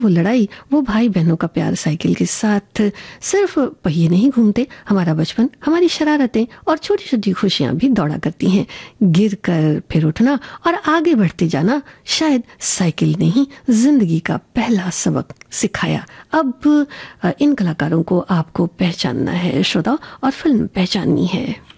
वो लड़ाई, वो भाई बहनों का प्यार साइकिल के साथ। सिर्फ पहिए नहीं घूमते, हमारा बचपन, हमारी शरारतें और छोटी छोटी खुशियां भी दौड़ा करती हैं। गिर कर फिर उठना और आगे बढ़ते जाना शायद साइकिल ने ही जिंदगी का पहला सबक सिखाया। अब इन कलाकारों को आपको पहचानना है श्रोता, और फिल्म पहचाननी है।